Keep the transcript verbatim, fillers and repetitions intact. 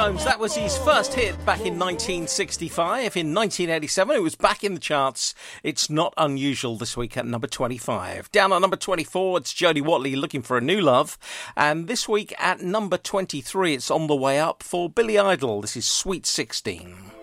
Stones, that was his first hit back in nineteen sixty-five. In nineteen eighty-seven, it was back in the charts. It's not unusual this week at number twenty-five. Down at number twenty-four, it's Jodie Watley, Looking for a New Love. And this week at number twenty-three, it's on the way up for Billy Idol. This is Sweet sixteen.